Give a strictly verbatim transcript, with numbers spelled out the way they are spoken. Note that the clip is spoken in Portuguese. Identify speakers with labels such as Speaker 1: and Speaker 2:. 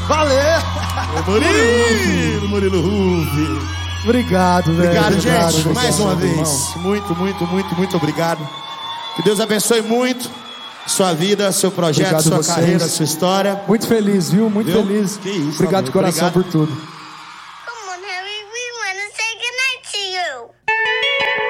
Speaker 1: Valeu!
Speaker 2: Murilo, Murilo Ruff.
Speaker 1: Obrigado, velho.
Speaker 2: Obrigado,
Speaker 1: obrigado,
Speaker 2: gente.
Speaker 1: obrigado,
Speaker 2: Mais uma
Speaker 1: irmão.
Speaker 2: vez. Muito, muito, muito, muito obrigado. Que Deus abençoe muito sua vida, seu projeto,
Speaker 1: Obrigado
Speaker 2: sua
Speaker 1: vocês.
Speaker 2: carreira, sua história.
Speaker 1: Muito feliz, viu? Muito
Speaker 2: Viu?
Speaker 1: feliz.
Speaker 2: Que isso,
Speaker 1: Obrigado de
Speaker 2: amor.
Speaker 1: coração
Speaker 2: Obrigado.
Speaker 1: por tudo.